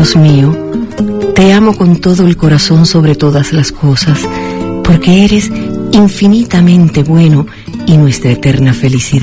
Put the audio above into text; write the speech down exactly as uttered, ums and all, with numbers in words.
Dios mío, te amo con todo el corazón sobre todas las cosas, porque eres infinitamente bueno y nuestra eterna felicidad.